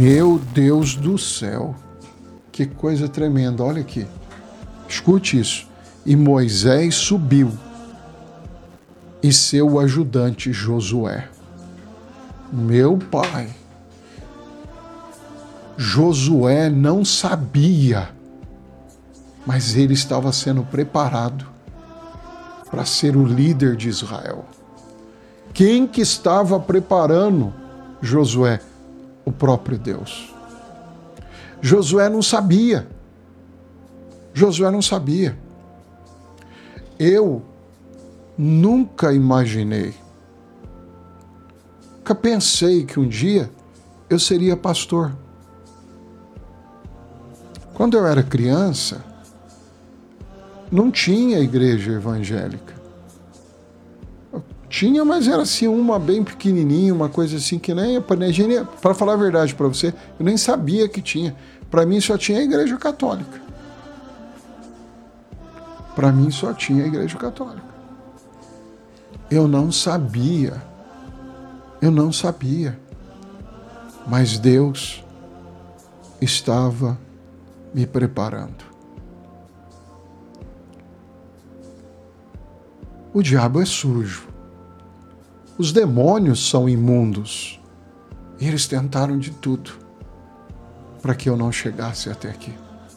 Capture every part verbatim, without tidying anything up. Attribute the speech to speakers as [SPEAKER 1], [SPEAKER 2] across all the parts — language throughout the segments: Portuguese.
[SPEAKER 1] Meu Deus do céu, que coisa tremenda, olha aqui, escute isso. E Moisés subiu, e seu ajudante Josué. Meu pai, Josué não sabia, mas ele estava sendo preparado para ser o líder de Israel. Quem que estava preparando Josué? O próprio Deus. Josué não sabia. Josué não sabia. Eu nunca imaginei, nunca pensei que um dia eu seria pastor. Quando eu era criança, não tinha igreja evangélica. Tinha, mas era assim, uma bem pequenininha, uma coisa assim que nem... Para falar a verdade para você, eu nem sabia que tinha. Para mim só tinha a igreja católica. Para mim só tinha a igreja católica. Eu não sabia. Eu não sabia. Mas Deus estava me preparando. O diabo é sujo. Os demônios são imundos. E eles tentaram de tudo para que eu não chegasse até aqui.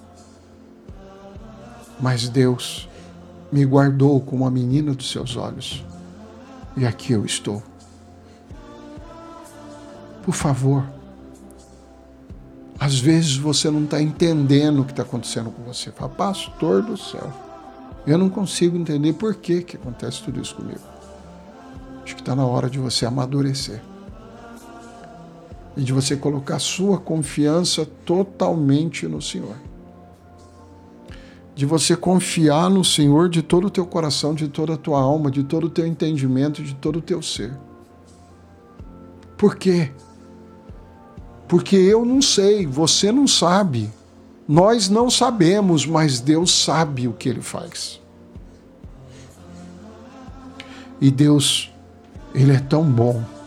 [SPEAKER 1] Mas Deus me guardou como a menina dos seus olhos. E aqui eu estou. Por favor, às vezes você não está entendendo o que está acontecendo com você. Fala, pastor do céu, eu não consigo entender por que, que acontece tudo isso comigo. Acho que está na hora de você amadurecer. E de você colocar sua confiança totalmente no Senhor. De você confiar no Senhor de todo o teu coração, de toda a tua alma, de todo o teu entendimento, de todo o teu ser. Por quê? Porque eu não sei, você não sabe, nós não sabemos, mas Deus sabe o que Ele faz. E Deus, Ele é tão bom,